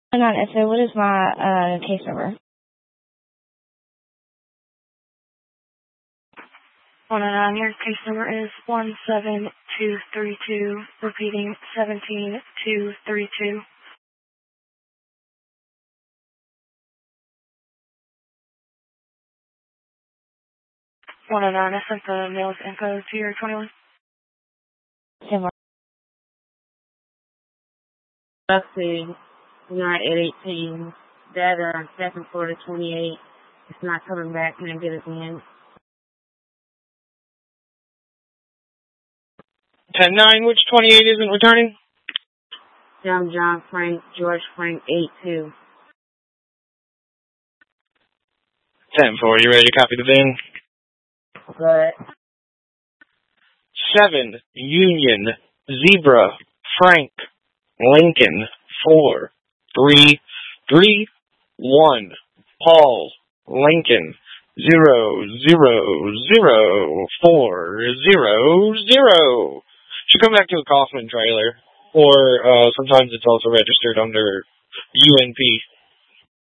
Hang on, so what is my case number? 109, your case number is 17232, repeating 17232. 109, I sent the mail's info to your 21. Let's see. We are at 818. That second floor to 28. It's not coming back. Can I get it again? 10-9, which 28 isn't returning? John Frank, George Frank, 82. 10-4, you ready to copy the VIN? Good. 7, Union, Zebra, Frank, Lincoln, 4, 3, 3, 1, Paul, Lincoln, 0, 0, 0, 4, 0, 0. Should come back to a Kaufman trailer, or sometimes it's also registered under UNP.